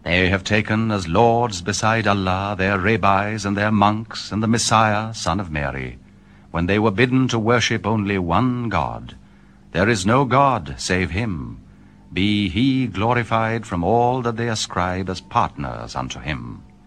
They have taken as lords beside Allah their rabbis and their monks and the Messiah, son of Mary, when they were bidden to worship only one God. There is no God save him. Be he glorified from all that they ascribe as partners unto him.